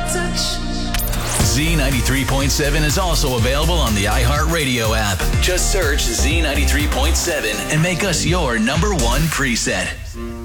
touch. Z93.7 is also available on the iHeartRadio app. Just search Z93.7 and make us your number one preset.